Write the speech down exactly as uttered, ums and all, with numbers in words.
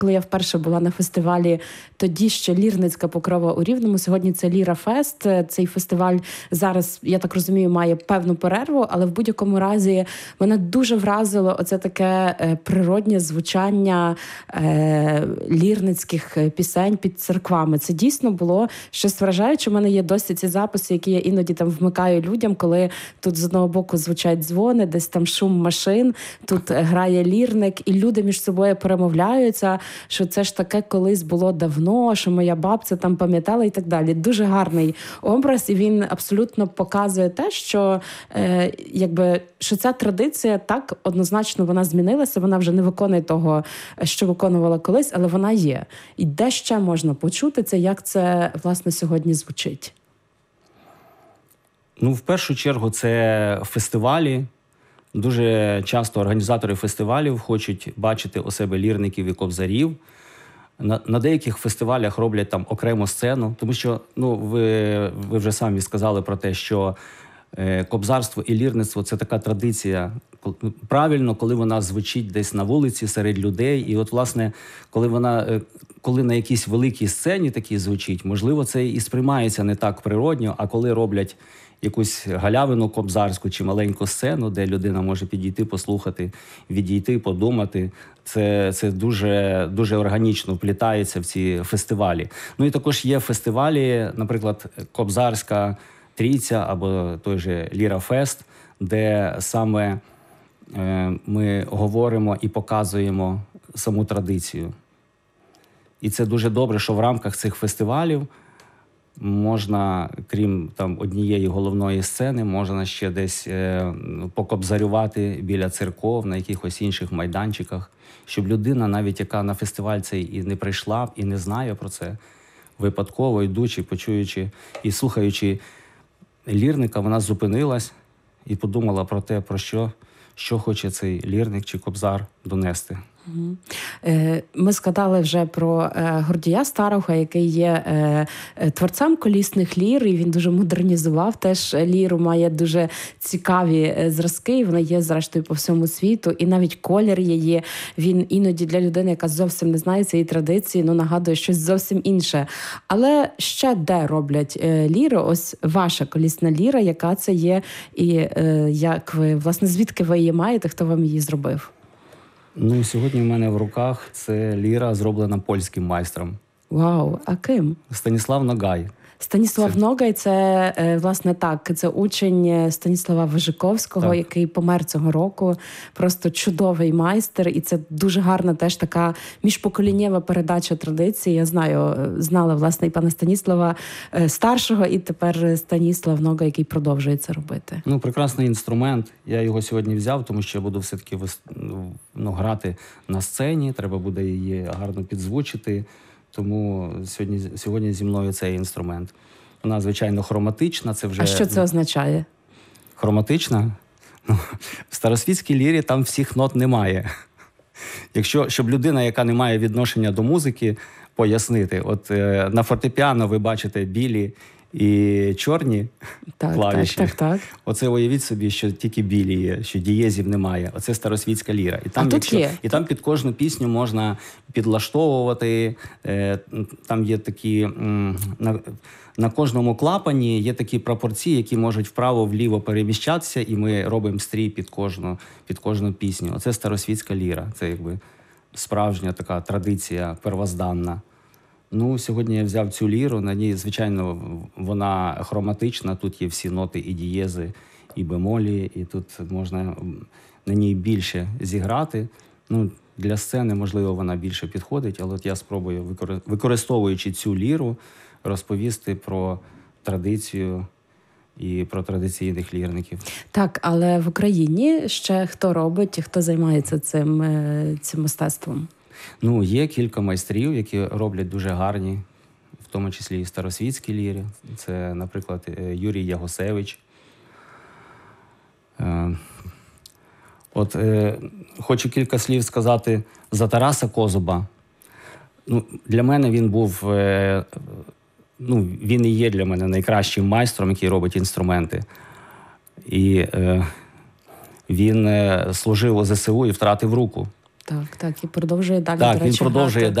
коли я вперше була на фестивалі, тоді ще Лірницька Покрова у Рівному, сьогодні це Ліра Фест. Цей фестиваль зараз, я так розумію, має певну перерву, але в будь-якому разі мене дуже вразило оце таке природнє звучання е, лірницьких пісень під церквами. Це дійсно було щось вражаюче. У мене є досі ці записи, які я іноді там вмикаю людям, коли тут з одного боку звучать дзвони, десь там шум машин, тут грає лірник, і люди між собою перемовляються, що це ж таке колись було давно, що моя бабця там пам'ятала і так далі. Дуже гарний образ, і він абсолютно показує те, що, е, якби, що ця традиція так однозначно вона змінилася, вона вже не виконує того, що виконувала колись, але вона є. І де ще можна почути це, як це, власне, сьогодні звучить? Ну, в першу чергу, це фестивалі. Дуже часто організатори фестивалів хочуть бачити у себе лірників і кобзарів. На, на деяких фестивалях роблять там окрему сцену, тому що, ну, ви, ви вже самі сказали про те, що е, кобзарство і лірництво – це така традиція, правильно, коли вона звучить десь на вулиці, серед людей. І от, власне, коли вона, е, коли на якійсь великій сцені такій звучить, можливо, це і сприймається не так природньо, а коли роблять якусь галявину кобзарську чи маленьку сцену, де людина може підійти, послухати, відійти, подумати. Це, це дуже, дуже органічно вплітається в ці фестивалі. Ну і також є фестивалі, наприклад, Кобзарська Трійця або той же Ліра Фест, де саме е, ми говоримо і показуємо саму традицію. І це дуже добре, що в рамках цих фестивалів можна, крім там однієї головної сцени, можна ще десь е, покобзарювати біля церков, на якихось інших майданчиках, щоб людина, навіть яка на фестиваль цей і не прийшла, і не знає про це, випадково йдучи, почуючи і слухаючи лірника, вона зупинилась і подумала про те, про що, що хоче цей лірник чи кобзар донести. Ми згадали вже про Гордія Старого, який є творцем колісних лір, і він дуже модернізував теж ліру, має дуже цікаві зразки, вони є, зрештою, по всьому світу, і навіть колір її, він іноді для людини, яка зовсім не знає цієї традиції, ну, нагадує щось зовсім інше. Але ще де роблять ліри? Ось ваша колісна ліра, яка це є, і як ви, власне, звідки ви її маєте, хто вам її зробив? Ну, сьогодні в мене в руках це ліра, зроблена польським майстром. Вау, а ким? Станіслав Ногай. Станіслав це... Ногай – це, власне, так, це учень Станіслава Вижиковського, так, який помер цього року. Просто чудовий майстер, і це дуже гарна теж така міжпоколіннєва передача традиції. Я знаю, знала, власне, і пана Станіслава старшого, і тепер Станіслав Ногай, який продовжує це робити. Ну, прекрасний інструмент. Я його сьогодні взяв, тому що я буду все-таки ну, грати на сцені, треба буде її гарно підзвучити. Тому сьогодні, сьогодні зі мною цей інструмент. Вона, звичайно, хроматична. Це вже... А що це означає? Хроматична? Ну, в старосвітській лірі там всіх нот немає. Якщо, щоб людина, яка не має відношення до музики, пояснити. От е, на фортепіано ви бачите білі і чорні так, клавіші. Так, так, так. Оце уявіть собі, що тільки білі є, що дієзів немає. Оце старосвітська ліра. І там, а тут якщо, є. І там під кожну пісню можна підлаштовувати. Е, там є такі... М, на, на кожному клапані є такі пропорції, які можуть вправо-вліво переміщатися, і ми робимо стрій під кожну, під кожну пісню. Оце старосвітська ліра. Це якби справжня така традиція первозданна. Ну, сьогодні я взяв цю ліру, на ній, звичайно, вона хроматична, тут є всі ноти і дієзи, і бемолі, і тут можна на ній більше зіграти. Ну, для сцени, можливо, вона більше підходить, але от я спробую, використовуючи цю ліру, розповісти про традицію і про традиційних лірників. Так, але в Україні ще хто робить, хто займається цим, цим мистецтвом? Ну, є кілька майстрів, які роблять дуже гарні, в тому числі і старосвітські ліри. Це, наприклад, Юрій Ягосевич. Е, от е, хочу кілька слів сказати за Тараса Козуба. Ну, для мене він був, е, ну, він і є для мене найкращим майстром, який робить інструменти. І е, він е, служив у зе се у і втратив руку. Так, так, і продовжує далі, Так, до речі, він продовжує грати.